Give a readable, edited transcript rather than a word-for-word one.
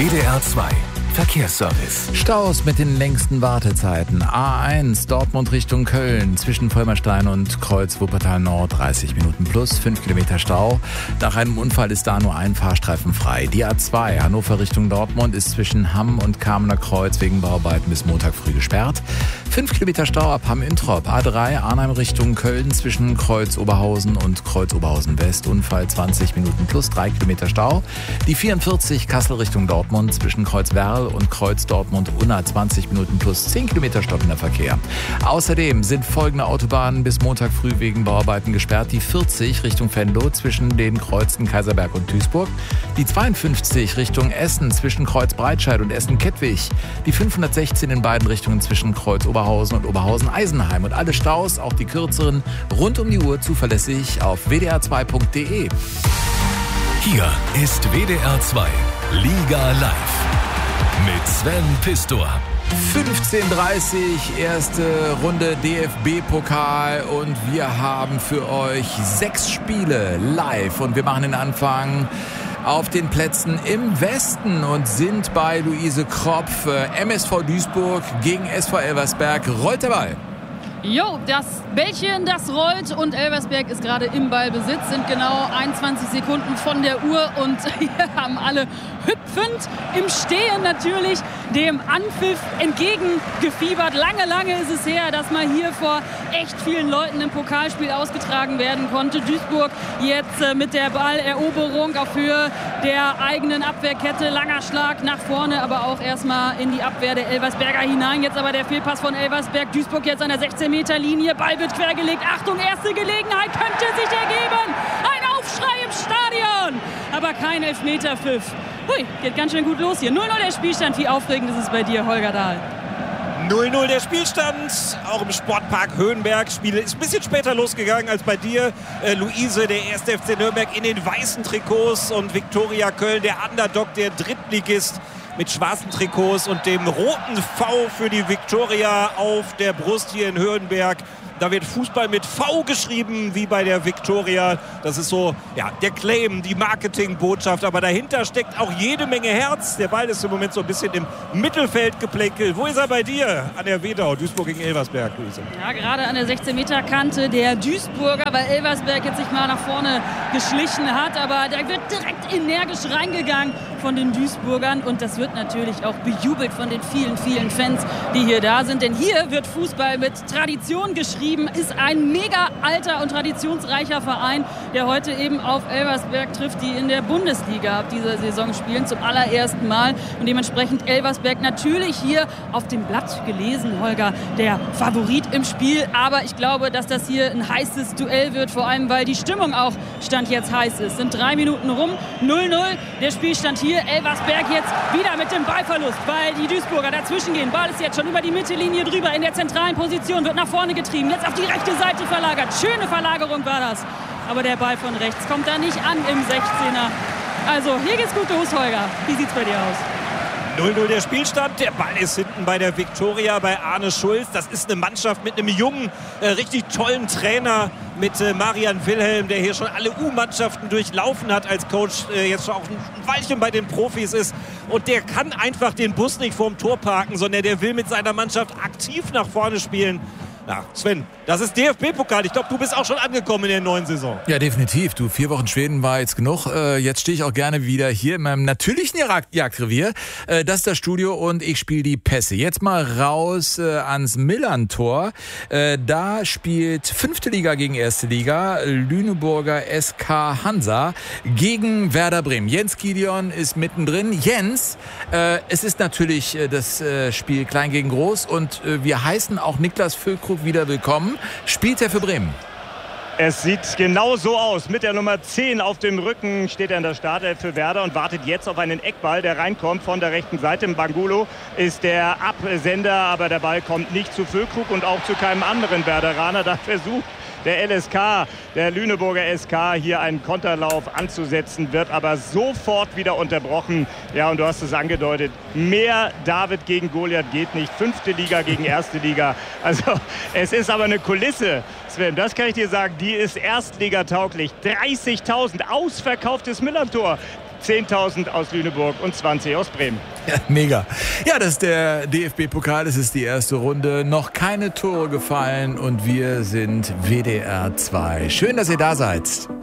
WDR 2 Verkehrsservice. Staus mit den längsten Wartezeiten. A1 Dortmund Richtung Köln zwischen Vollmerstein und Kreuz Wuppertal Nord 30 Minuten plus 5 Kilometer Stau. Nach einem Unfall ist da nur ein Fahrstreifen frei. Die A2 Hannover Richtung Dortmund ist zwischen Hamm und Kamener Kreuz wegen Bauarbeiten bis Montag früh gesperrt. 5 Kilometer Stau ab Hamm-Introp. A3 Arnhem Richtung Köln zwischen Kreuz Oberhausen und Kreuz Oberhausen West. Unfall 20 Minuten plus 3 Kilometer Stau. Die 44 Kassel Richtung Dortmund zwischen Kreuz Werl und Kreuz Dortmund-Unna 20 Minuten plus 10 Kilometer stockender Verkehr. Außerdem sind folgende Autobahnen bis Montag früh wegen Bauarbeiten gesperrt. Die 40 Richtung Venlo zwischen den Kreuzen Kaiserberg und Duisburg. Die 52 Richtung Essen zwischen Kreuz Breitscheid und Essen-Kettwig. Die 516 in beiden Richtungen zwischen Kreuz Oberhausen und Oberhausen-Eisenheim. Und alle Staus, auch die kürzeren, rund um die Uhr zuverlässig auf wdr2.de. Hier ist WDR 2 Liga Live mit Sven Pistor. 15:30 erste Runde DFB-Pokal und wir haben für euch 6 Spiele live und wir machen den Anfang auf den Plätzen im Westen und sind bei Luise Kropf. MSV Duisburg gegen SV Elversberg. Rollt der Ball. Jo, das Bällchen, das rollt und Elversberg ist gerade im Ballbesitz, sind genau 21 Sekunden von der Uhr und hier haben alle hüpfend im Stehen natürlich dem Anpfiff entgegengefiebert. Lange ist es her, dass mal hier vor echt vielen Leuten im Pokalspiel ausgetragen werden konnte. Duisburg jetzt mit der Balleroberung auf Höhe der eigenen Abwehrkette. Langer Schlag nach vorne, aber auch erstmal in die Abwehr der Elversberger hinein. Jetzt aber der Fehlpass von Elversberg. Duisburg jetzt an der 16-Meter-Linie. Ball wird quergelegt. Achtung, erste Gelegenheit könnte sich ergeben. Ein Aufschrei im Stadion. Aber kein Elfmeterpfiff. Hui, geht ganz schön gut los hier. 0-0 der Spielstand. Wie aufregend ist es bei dir, Holger Dahl? 0-0 der Spielstand, auch im Sportpark Höhenberg. Spiel ist ein bisschen später losgegangen als bei dir. Luise, der 1. FC Nürnberg in den weißen Trikots und Viktoria Köln, der Underdog, der Drittligist mit schwarzen Trikots und dem roten V für die Viktoria auf der Brust hier in Höhenberg. Da wird Fußball mit V geschrieben, wie bei der Viktoria. Das ist so, ja, der Claim, die Marketingbotschaft. Aber dahinter steckt auch jede Menge Herz. Der Ball ist im Moment so ein bisschen im Mittelfeld geplänkelt. Wo ist er bei dir? An der Wedau, Duisburg gegen Elversberg, Luise. Ja, gerade an der 16-Meter-Kante der Duisburger, weil Elversberg jetzt sich mal nach vorne geschlichen hat. Aber da wird direkt energisch reingegangen von den Duisburgern. Und das wird natürlich auch bejubelt von den vielen Fans, die hier da sind. Denn hier wird Fußball mit Tradition geschrieben. Ist ein mega alter und traditionsreicher Verein, der heute eben auf Elversberg trifft, die in der Bundesliga ab dieser Saison spielen, zum allerersten Mal. Und dementsprechend Elversberg natürlich hier auf dem Blatt gelesen, Holger, der Favorit im Spiel. Aber ich glaube, dass das hier ein heißes Duell wird, vor allem, weil die Stimmung auch Stand jetzt heiß ist. Sind 3 Minuten rum, 0-0 der Spielstand hier. Elversberg jetzt wieder mit dem Ballverlust, weil die Duisburger dazwischen gehen. Ball ist jetzt schon über die Mittellinie drüber in der zentralen Position, wird nach vorne getrieben. Jetzt auf die rechte Seite verlagert. Schöne Verlagerung war das. Aber der Ball von rechts kommt da nicht an im 16er. Also hier geht's gut los, Holger. Wie sieht's bei dir aus? 0-0 der Spielstand. Der Ball ist hinten bei der Viktoria, bei Arne Schulz. Das ist eine Mannschaft mit einem jungen, richtig tollen Trainer, mit Marian Wilhelm, der hier schon alle U-Mannschaften durchlaufen hat als Coach, jetzt schon auch ein Weilchen bei den Profis ist. Und der kann einfach den Bus nicht vorm Tor parken, sondern der will mit seiner Mannschaft aktiv nach vorne spielen. Ja, Sven, das ist DFB-Pokal. Ich glaube, du bist auch schon angekommen in der neuen Saison. Ja, definitiv. 4 Wochen Schweden war jetzt genug. Jetzt stehe ich auch gerne wieder hier in meinem natürlichen Jagdrevier. Das ist das Studio und ich spiele die Pässe. Jetzt mal raus ans Millern-Tor. Da spielt 5. Liga gegen 1. Liga. Lüneburger SK Hansa gegen Werder Bremen. Jens Gideon ist mittendrin. Jens, es ist natürlich das Spiel Klein gegen Groß und wir heißen auch Niklas Füllkrug wieder willkommen. Spielt er für Bremen? Es sieht genau so aus. Mit der Nummer 10 auf dem Rücken steht er in der Startelf für Werder und wartet jetzt auf einen Eckball, der reinkommt von der rechten Seite. Bangulo ist der Absender, aber der Ball kommt nicht zu Füllkrug und auch zu keinem anderen Werderaner. Da versucht der LSK, der Lüneburger SK, hier einen Konterlauf anzusetzen, wird aber sofort wieder unterbrochen. Ja, und du hast es angedeutet, mehr David gegen Goliath geht nicht. 5. Liga gegen 1. Liga. Also es ist aber eine Kulisse, Sven, das kann ich dir sagen, die ist erstligatauglich. 30.000, ausverkauftes Millern-Tor. 10.000 aus Lüneburg und 20 aus Bremen. Ja, mega. Ja, das ist der DFB-Pokal, das ist die erste Runde. Noch keine Tore gefallen und wir sind WDR 2. Schön, dass ihr da seid.